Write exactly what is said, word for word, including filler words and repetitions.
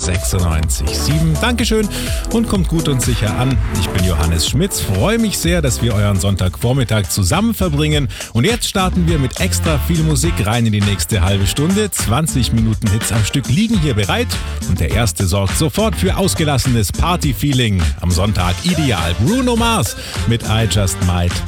sechsundneunzig Komma sieben. Dankeschön und kommt gut und sicher an. Ich bin Johannes Schmitz, freue mich sehr, dass wir euren Sonntagvormittag zusammen verbringen. Und jetzt starten wir mit extra viel Musik rein in die nächste halbe Stunde. zwanzig Minuten Hits am Stück liegen hier bereit. Und der erste sorgt sofort für ausgelassenes Party-Feeling. Am Sonntag ideal. Bruno Mars mit I Just Might